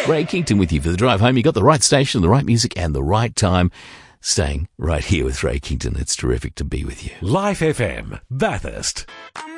Ray Kington with you for the drive home. You got the right station, the right music, and the right time. Staying right here with Ray Kington. It's terrific to be with you. Life FM, Bathurst.